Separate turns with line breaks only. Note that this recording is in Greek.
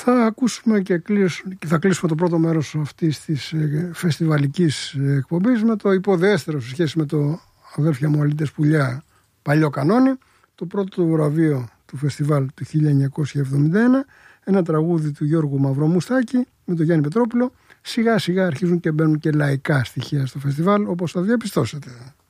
Θα ακούσουμε και θα κλείσουμε το πρώτο μέρος αυτής της φεστιβαλικής εκπομπής με το υποδέστερο σε σχέση με το Αδέρφια μου Αλίτες Πουλιά, παλιό κανόνι, το πρώτο βραβείο του φεστιβάλ του 1971, ένα τραγούδι του Γιώργου Μαυρομουστάκη με τον Γιάννη Πετρόπουλο. Σιγά σιγά αρχίζουν και μπαίνουν και λαϊκά στοιχεία στο φεστιβάλ, όπως θα διαπιστώσετε.